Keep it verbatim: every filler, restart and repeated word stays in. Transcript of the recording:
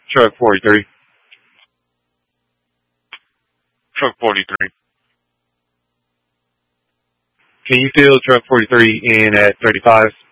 Truck forty-three. Truck forty-three. Can you fill truck forty-three in at thirty-five?